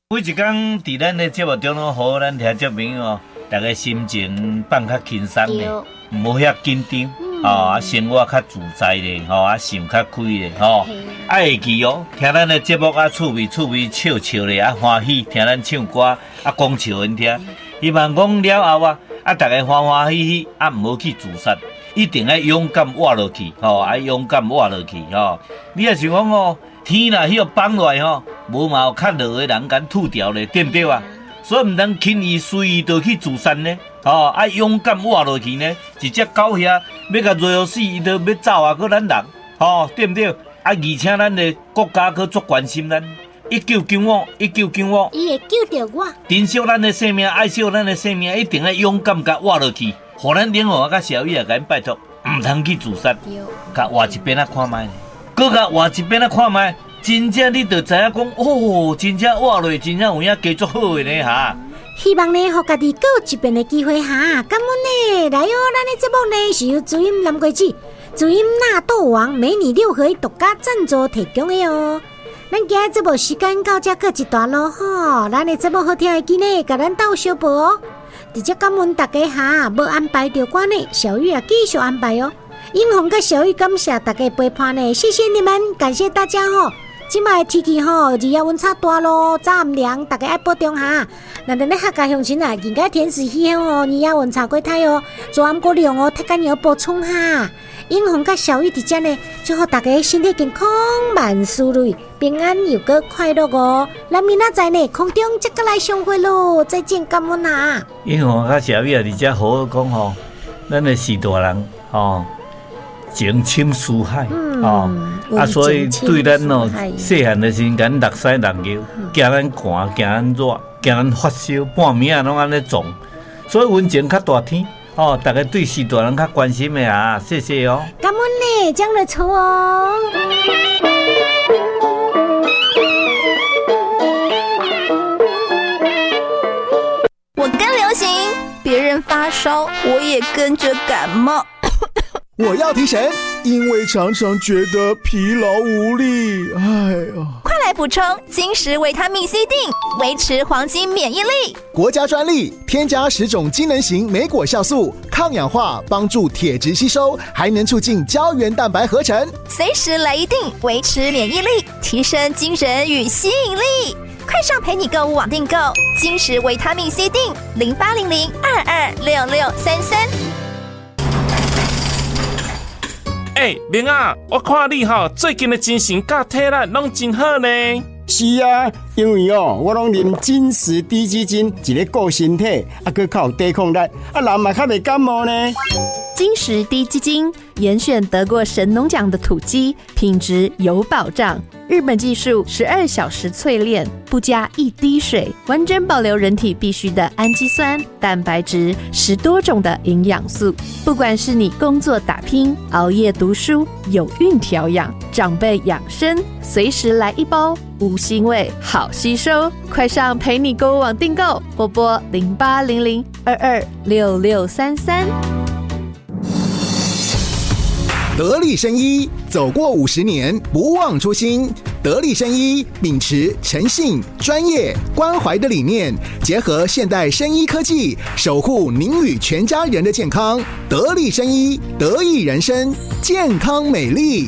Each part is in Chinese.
每一天伫咱的节目中拢，互咱听众朋友大家心情放较轻松咧，无遐紧张，生活较自在咧，想较开咧，会记哦，听咱的节目趣味笑咧，欢喜听咱唱歌讲笑因听，希望讲了后大家欢喜喜，唔好去自杀。一定要勇敢活落去，勇敢活落去，你也想讲天若迄个放落来无嘛有较落的人敢吐掉咧，对不对啊？所以唔通轻易随意就去自杀呢，勇敢活落去呢，一只狗遐要甲追死，伊都要走啊，搁咱人，对不对？而且咱的国家搁足关心咱，1995， 伊会救着我。 珍惜咱的生命，爱惜咱的生命，一定要勇敢甲活落去。互咱领导甲小雨甲因拜托，唔通去自杀，甲换一边看卖，搁甲换一边看卖，真正你就知影讲，真正活落，真正有影加足好的呢哈。 希望呢，互家己搁有一遍的机会哈。感恩呢，来哦，咱的节目呢是由主音蓝桂子、主音纳豆王美女六合独家赞助提供的哦。咱今日节目时间到这告一段落吼，咱的节目好听的记呢，甲咱斗小报哦。直接感恩大家哈，无安排着歌呢，小玉继续安排哦。英红跟小玉感谢大家陪伴呢，谢谢你们，感谢大家吼。今摆天气吼，日夜温差大咯，早暗凉，大家爱保重哈。咱的客家乡亲啊，应该天时气候哦，日夜温差过太哦，早暗过凉哦，太干要补充哈。英红跟小玉伫遮呢，祝福大家身体健康，万事如意，平安又个快乐哦。咱明仔载呢，空中再个来相会咯，再见，感恩啊！ 英红跟小玉伫遮好好讲吼，咱的是大人情深似海所以对咱细汉的时间落屎落尿，惊咱寒，惊咱热，惊咱发烧，半暝啊拢安尼撞，所以温情较大天。大家对士大人较关心的啊，谢谢哦。 感恩呢，这样的错哦。 我跟流行，别人发烧，我也跟着感冒。 我要提神，因为常常觉得疲劳无力。 快来补充金石维他命 C 锭，维持黄金免疫力。 国家专利，添加10种机能型莓果酵素，抗氧化，帮助铁质吸收，还能促进胶原蛋白合成。 随时来一锭，维持免疫力，提升精神与吸引力。快上陪你购物网订购金石维他命 C 锭，0800226633。 明啊，我看你最近的精神甲体力拢真好呢。 是啊，因为我拢啉金石低基金，一个顾身体，还靠抵抗力，人嘛较袂感冒呢。 金石低基金严选得过神农奖的土鸡，品质有保障。日本技术12小时淬炼，不加一滴水，完整保留人体必需的氨基酸、蛋白质，10多种的营养素。不管是你工作打拼、熬夜读书、有孕调养、长辈养生，随时来一包，无腥味，好吸收。快上陪你购物网订购，拨拨0800226633。 得力生医，走过50年，不忘初心。得力生医秉持诚信、专业、关怀的理念，结合现代生医科技，守护您与全家人的健康。得力生医，得益人生，健康美丽。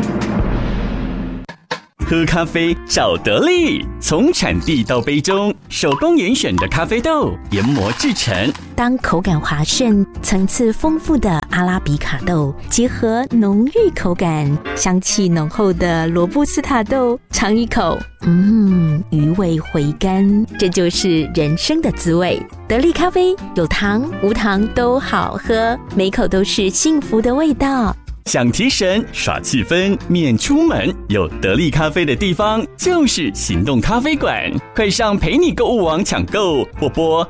喝咖啡找得力，从产地到杯中，手工严选的咖啡豆研磨制成。 当口感滑顺、层次丰富的阿拉比卡豆，结合浓郁口感、香气浓厚的罗布斯塔豆，尝一口，余味回甘，这就是人生的滋味。得力咖啡有糖无糖都好喝，每口都是幸福的味道。 想提神耍气氛免出门，有得力咖啡的地方就是行动咖啡馆。快上陪你购物网抢购，或拨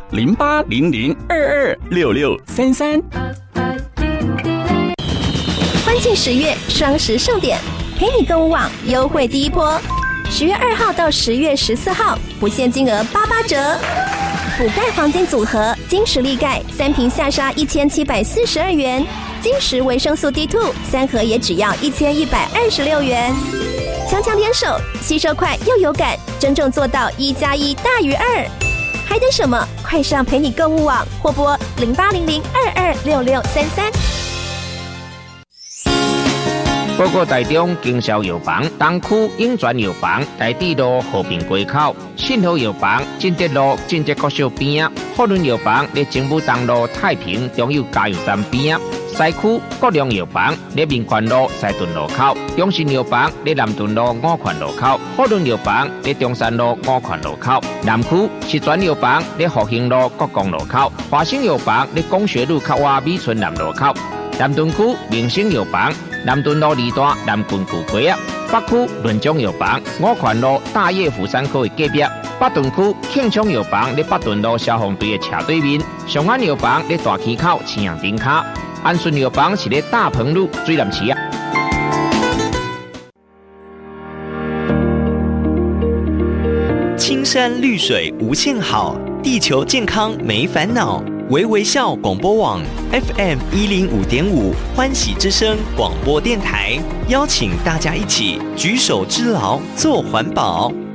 0800226633。 欢庆10月双十盛典，陪你购物网优惠第一波，10月2号到10月14号，不限金额88折。补钙黄金组合，金石力钙3瓶下杀1742元，金石维生素 D2 3盒也只要1126元。 强强联手，吸收快又有感，真正做到1+1大于2。还等什么？快上陪你购物网或拨0800226633。 报告台中经销药房东区永泉药房台地路和平街口，信和药房进德路进德国小边啊，福伦药房在政府东路太平中油加油站边啊，西区国良药房在民权路西屯路口，中信药房在南屯路五权路口，福伦药房在中山路五权路口，南区石泉药房在复兴路国光路口，华兴药房在工学路靠外美村南路口，南屯区明星药房南屯路2段南郡旧街啊，北区润中药房五权路大业府山口的隔壁，北屯区庆昌药房在北屯路消防队的斜对面，上安药房在大溪口青阳顶卡，安顺药房是在大鹏路水南市啊。 青山绿水无限好，地球健康没烦恼。微微笑广播网 FM105.5 欢喜之声广播电台，邀请大家一起举手之劳做环保。